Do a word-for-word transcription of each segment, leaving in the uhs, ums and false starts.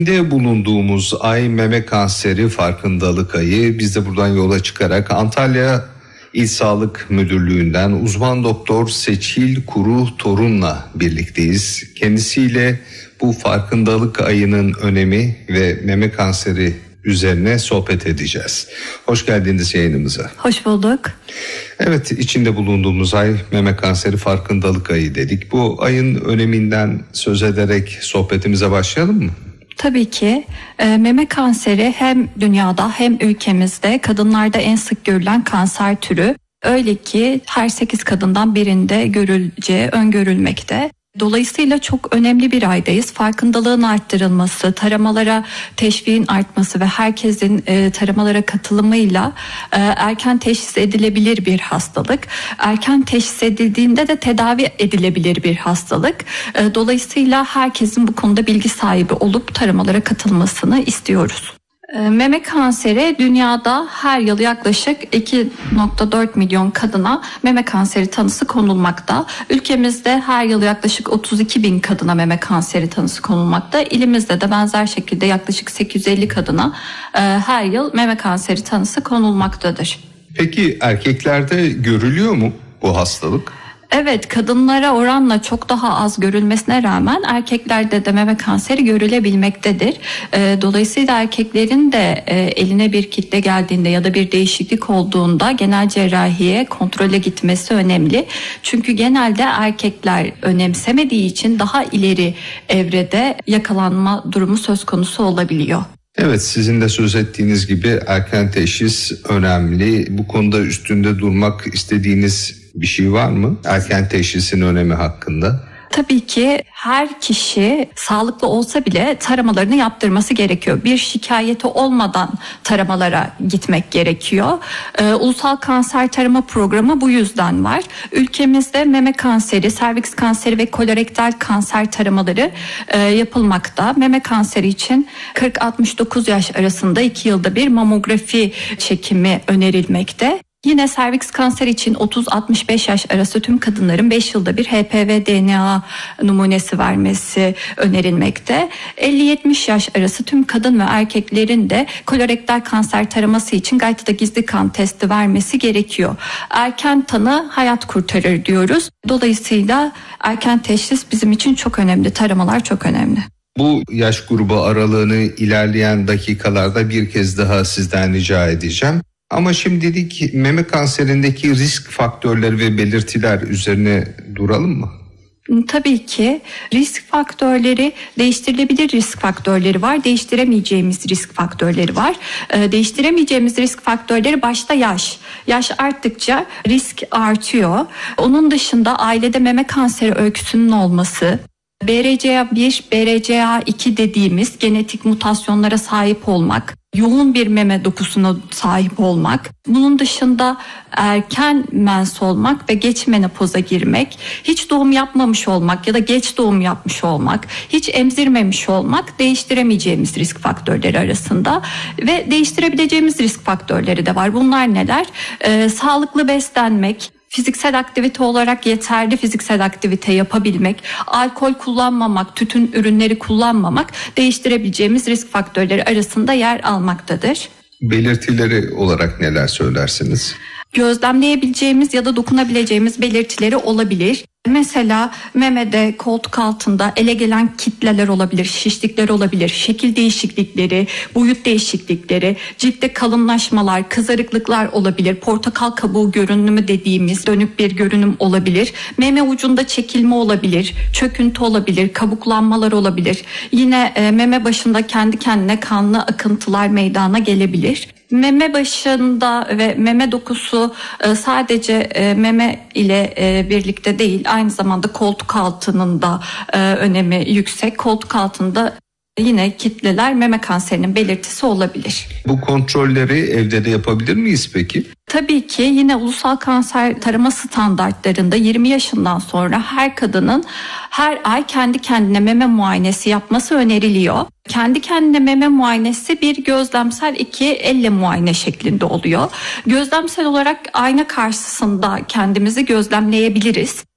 De bulunduğumuz ay meme kanseri farkındalık ayı. Biz de buradan yola çıkarak Antalya İl Sağlık Müdürlüğü'nden uzman doktor Seçil Kuru Torun'la birlikteyiz. Kendisiyle bu farkındalık ayının önemi ve meme kanseri üzerine sohbet edeceğiz. Hoş geldiniz yayınımıza. Hoş bulduk. Evet, içinde bulunduğumuz ay meme kanseri farkındalık ayı dedik. Bu ayın öneminden söz ederek sohbetimize başlayalım mı? Tabii ki e, meme kanseri hem dünyada hem ülkemizde kadınlarda en sık görülen kanser türü. Öyle ki her sekiz kadından birinde görüleceği öngörülmekte. Dolayısıyla çok önemli bir aydayız. Farkındalığın arttırılması, taramalara teşviğin artması ve herkesin e, taramalara katılımıyla e, erken teşhis edilebilir bir hastalık. Erken teşhis edildiğinde de tedavi edilebilir bir hastalık. E, dolayısıyla herkesin bu konuda bilgi sahibi olup taramalara katılmasını istiyoruz. Meme kanseri dünyada her yıl yaklaşık iki virgül dört milyon kadına meme kanseri tanısı konulmakta. Ülkemizde her yıl yaklaşık otuz iki bin kadına meme kanseri tanısı konulmakta. İlimizde de benzer şekilde yaklaşık sekiz yüz elli kadına her yıl meme kanseri tanısı konulmaktadır. Peki erkeklerde görülüyor mu bu hastalık? Evet, kadınlara oranla çok daha az görülmesine rağmen erkeklerde de meme kanseri görülebilmektedir. Dolayısıyla erkeklerin de eline bir kitle geldiğinde ya da bir değişiklik olduğunda genel cerrahiye kontrole gitmesi önemli. Çünkü genelde erkekler önemsemediği için daha ileri evrede yakalanma durumu söz konusu olabiliyor. Evet, sizin de söz ettiğiniz gibi erken teşhis önemli. Bu konuda üstünde durmak istediğiniz bir şey var mı? Erken teşhisin önemi hakkında. Tabii ki her kişi sağlıklı olsa bile taramalarını yaptırması gerekiyor. Bir şikayeti olmadan taramalara gitmek gerekiyor. Ee, Ulusal Kanser Tarama Programı bu yüzden var. Ülkemizde meme kanseri, serviks kanseri ve kolorektal kanser taramaları e, yapılmakta. Meme kanseri için kırk altmış dokuz yaş arasında iki yılda bir mamografi çekimi önerilmekte. Yine serviks kanseri için otuz altmış beş yaş arası tüm kadınların beş yılda bir H P V D N A numunesi vermesi önerilmekte. elli yetmiş yaş arası tüm kadın ve erkeklerin de kolorektal kanser taraması için gaytada gizli kan testi vermesi gerekiyor. Erken tanı hayat kurtarır diyoruz. Dolayısıyla erken teşhis bizim için çok önemli. Taramalar çok önemli. Bu yaş grubu aralığını ilerleyen dakikalarda bir kez daha sizden rica edeceğim. Ama şimdilik meme kanserindeki risk faktörleri ve belirtiler üzerine duralım mı? Tabii ki risk faktörleri, değiştirilebilir risk faktörleri var, değiştiremeyeceğimiz risk faktörleri var. Ee, değiştiremeyeceğimiz risk faktörleri başta yaş. Yaş arttıkça risk artıyor. Onun dışında ailede meme kanseri öyküsünün olması, B R C A bir, B R C A iki dediğimiz genetik mutasyonlara sahip olmak, yoğun bir meme dokusuna sahip olmak, bunun dışında erken mens olmak ve geç menopoza girmek, hiç doğum yapmamış olmak ya da geç doğum yapmış olmak, hiç emzirmemiş olmak değiştiremeyeceğimiz risk faktörleri arasında ve değiştirebileceğimiz risk faktörleri de var. Bunlar neler? Ee, sağlıklı beslenmek, fiziksel aktivite olarak yeterli fiziksel aktivite yapabilmek, alkol kullanmamak, tütün ürünleri kullanmamak değiştirebileceğimiz risk faktörleri arasında yer almaktadır. Belirtileri olarak neler söylersiniz? Gözlemleyebileceğimiz ya da dokunabileceğimiz belirtileri olabilir. Mesela memede, koltuk altında ele gelen kitleler olabilir, şişlikler olabilir, şekil değişiklikleri, boyut değişiklikleri, ciltte kalınlaşmalar, kızarıklıklar olabilir, portakal kabuğu görünümü dediğimiz dönük bir görünüm olabilir, meme ucunda çekilme olabilir, çöküntü olabilir, kabuklanmalar olabilir. Yine e, meme başında kendi kendine kanlı akıntılar meydana gelebilir. Meme başında ve meme dokusu sadece meme ile birlikte değil, aynı zamanda koltuk altının da önemi yüksek. Koltuk altında yine kitleler meme kanserinin belirtisi olabilir. Bu kontrolleri evde de yapabilir miyiz peki? Tabii ki yine ulusal kanser tarama standartlarında yirmi yaşından sonra her kadının her ay kendi kendine meme muayenesi yapması öneriliyor. Kendi kendine meme muayenesi bir gözlemsel, iki elle muayene şeklinde oluyor. Gözlemsel olarak ayna karşısında kendimizi gözlemleyebiliriz.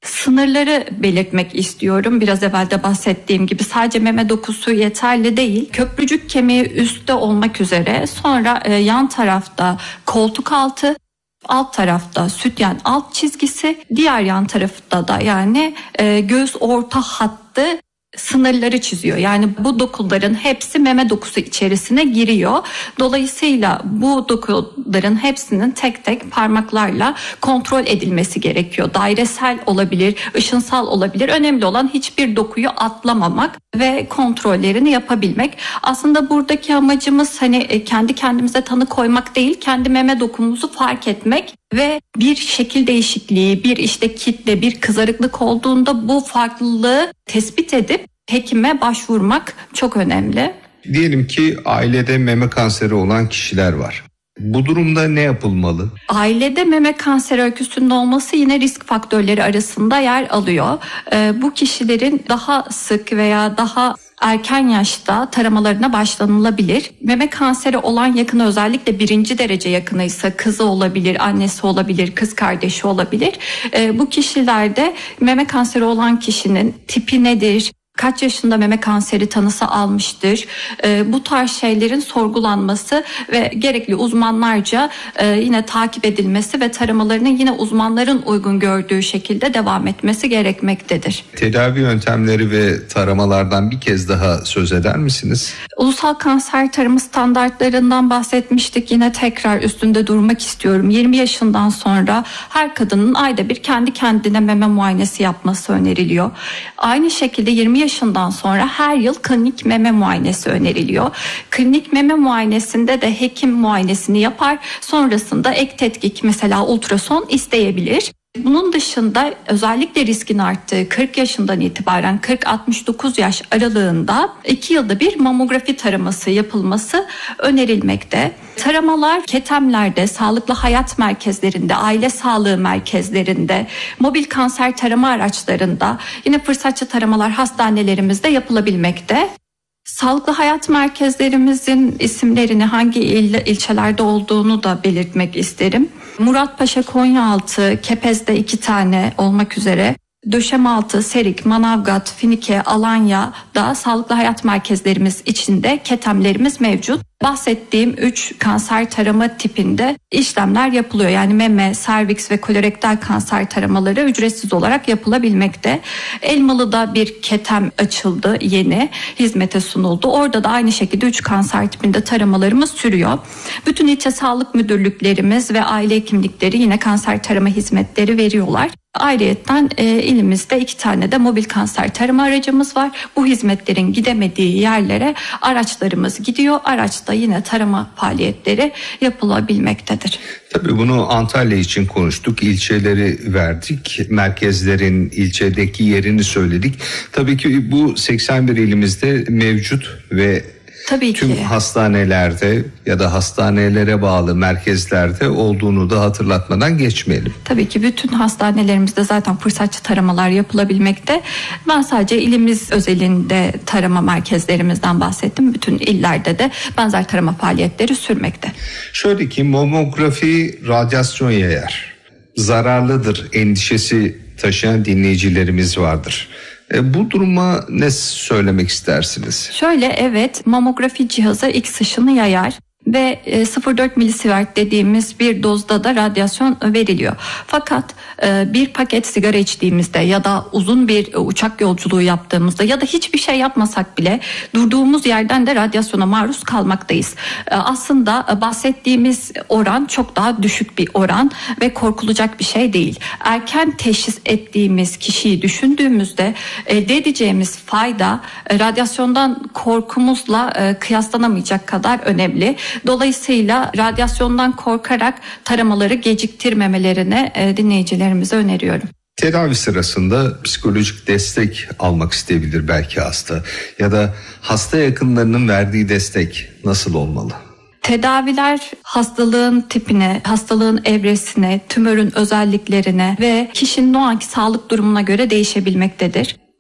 Sınırları belirtmek istiyorum. Biraz evvel de bahsettiğim gibi sadece meme dokusu yeterli değil. Köprücük kemiği üstte olmak üzere, sonra e, yan tarafta koltuk altı, alt tarafta sütyen alt çizgisi, diğer yan tarafta da yani e, göğüs orta hattı sınırları çiziyor. Yani bu dokuların hepsi meme dokusu içerisine giriyor. Dolayısıyla bu dokuların hepsinin tek tek parmaklarla kontrol edilmesi gerekiyor. Dairesel olabilir, ışınsal olabilir. Önemli olan hiçbir dokuyu atlamamak ve kontrollerini yapabilmek. Aslında buradaki amacımız hani kendi kendimize tanı koymak değil, kendi meme dokumuzu fark etmek ve bir şekil değişikliği, bir işte kitle, bir kızarıklık olduğunda bu farklılığı tespit edip hekime başvurmak çok önemli. Diyelim ki ailede meme kanseri olan kişiler var. Bu durumda ne yapılmalı? Ailede meme kanseri öyküsünün olması yine risk faktörleri arasında yer alıyor. Ee, bu kişilerin daha sık veya daha erken yaşta taramalarına başlanılabilir. Meme kanseri olan yakını, özellikle birinci derece yakınıysa kızı olabilir, annesi olabilir, kız kardeşi olabilir. Ee, bu kişilerde meme kanseri olan kişinin tipi nedir? Kaç yaşında meme kanseri tanısı almıştır? E, bu tarz şeylerin sorgulanması ve gerekli uzmanlarca e, yine takip edilmesi ve taramalarının yine uzmanların uygun gördüğü şekilde devam etmesi gerekmektedir. Tedavi yöntemleri ve taramalardan bir kez daha söz eder misiniz? Ulusal kanser tarımı standartlarından bahsetmiştik. Yine tekrar üstünde durmak istiyorum. yirmi yaşından sonra her kadının ayda bir kendi kendine meme muayenesi yapması öneriliyor. Aynı şekilde yirmi yaşından sonra her yıl klinik meme muayenesi öneriliyor. Klinik meme muayenesinde de hekim muayenesini yapar. Sonrasında ek tetkik, mesela ultrason isteyebilir. Bunun dışında özellikle riskin arttığı kırk yaşından itibaren kırk altmış dokuz yaş aralığında iki yılda bir mamografi taraması yapılması önerilmekte. Taramalar ketemlerde, sağlıklı hayat merkezlerinde, aile sağlığı merkezlerinde, mobil kanser tarama araçlarında, yine fırsatçı taramalar hastanelerimizde yapılabilmekte. Sağlıklı hayat merkezlerimizin isimlerini, hangi il, ilçelerde olduğunu da belirtmek isterim. Muratpaşa, Konyaaltı, Kepez'de iki tane olmak üzere, Döşemealtı, Serik, Manavgat, Finike, Alanya'da sağlıklı hayat merkezlerimiz içinde ketemlerimiz mevcut. Bahsettiğim üç kanser tarama tipinde işlemler yapılıyor. Yani meme, serviks ve kolorektal kanser taramaları ücretsiz olarak yapılabilmekte. Elmalı'da bir ketem açıldı, yeni hizmete sunuldu. Orada da aynı şekilde üç kanser tipinde taramalarımız sürüyor. Bütün ilçe sağlık müdürlüklerimiz ve aile hekimlikleri yine kanser tarama hizmetleri veriyorlar. Ayrıyeten e, ilimizde iki tane de mobil kanser tarama aracımız var. Bu hizmetlerin gidemediği yerlere araçlarımız gidiyor. Araçta yine tarama faaliyetleri yapılabilmektedir. Tabii bunu Antalya için konuştuk. İlçeleri verdik. Merkezlerin ilçedeki yerini söyledik. Tabii ki bu seksen bir ilimizde mevcut ve Tabii tüm ki. hastanelerde ya da hastanelere bağlı merkezlerde olduğunu da hatırlatmadan geçmeyelim. Tabii ki bütün hastanelerimizde zaten fırsatçı taramalar yapılabilmekte. Ben sadece ilimiz özelinde tarama merkezlerimizden bahsettim. Bütün illerde de benzer tarama faaliyetleri sürmekte. Şöyle ki, mamografi radyasyon yayar, zararlıdır endişesi taşıyan dinleyicilerimiz vardır. E, bu duruma ne söylemek istersiniz? Şöyle, evet, mamografi cihazı X ışını yayar ve sıfır virgül dört milisievert dediğimiz bir dozda da radyasyon veriliyor. Fakat bir paket sigara içtiğimizde ya da uzun bir uçak yolculuğu yaptığımızda ya da hiçbir şey yapmasak bile durduğumuz yerden de radyasyona maruz kalmaktayız. Aslında bahsettiğimiz oran çok daha düşük bir oran ve korkulacak bir şey değil. Erken teşhis ettiğimiz kişiyi düşündüğümüzde elde edeceğimiz fayda radyasyondan korkumuzla kıyaslanamayacak kadar önemli. Dolayısıyla radyasyondan korkarak taramaları geciktirmemelerini e, dinleyicilerimize öneriyorum. Tedavi sırasında psikolojik destek almak isteyebilir belki hasta, ya da hasta yakınlarının verdiği destek nasıl olmalı? Tedaviler hastalığın tipine, hastalığın evresine, tümörün özelliklerine ve kişinin o anki sağlık durumuna göre değişebilmektedir.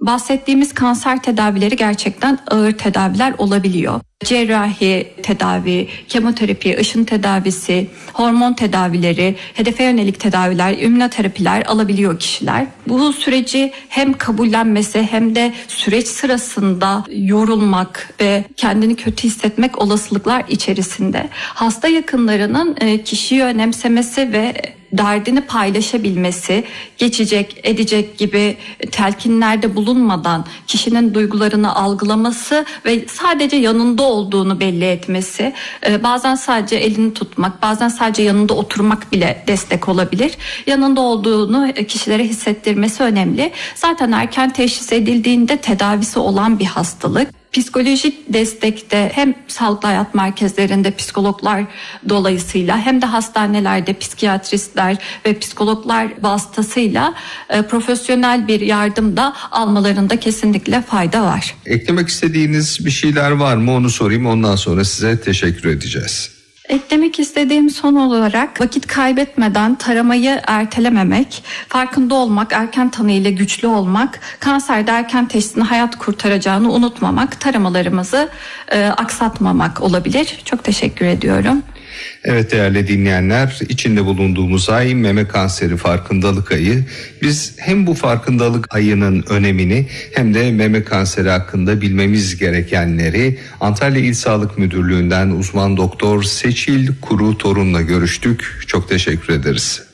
Bahsettiğimiz kanser tedavileri gerçekten ağır tedaviler olabiliyor. Cerrahi tedavi, kemoterapi, ışın tedavisi, hormon tedavileri, hedefe yönelik tedaviler, immünoterapiler alabiliyor kişiler. Bu süreci hem kabullenmesi hem de süreç sırasında yorulmak ve kendini kötü hissetmek olasılıklar içerisinde. Hasta yakınlarının kişiyi önemsemesi ve derdini paylaşabilmesi, geçecek, edecek gibi telkinlerde bulunmadan kişinin duygularını algılaması ve sadece yanında olduğunu belli etmesi, bazen sadece elini tutmak, bazen sadece yanında oturmak bile destek olabilir. Yanında olduğunu kişilere hissettirmesi önemli. Zaten erken teşhis edildiğinde tedavisi olan bir hastalık. Psikolojik destekte hem sağlıklı hayat merkezlerinde psikologlar dolayısıyla hem de hastanelerde psikiyatristler ve psikologlar vasıtasıyla e, profesyonel bir yardım da almalarında kesinlikle fayda var. Eklemek istediğiniz bir şeyler var mı onu sorayım, ondan sonra size teşekkür edeceğiz. Eklemek istediğim son olarak vakit kaybetmeden taramayı ertelememek, farkında olmak, erken tanıyla güçlü olmak, kanserde erken teşhisin hayat kurtaracağını unutmamak, taramalarımızı e, aksatmamak olabilir. Çok teşekkür ediyorum. Evet değerli dinleyenler, içinde bulunduğumuz ay meme kanseri farkındalık ayı. Biz hem bu farkındalık ayının önemini hem de meme kanseri hakkında bilmemiz gerekenleri Antalya İl Sağlık Müdürlüğü'nden uzman doktor Seçil Kuru Torun'la görüştük. Çok teşekkür ederiz.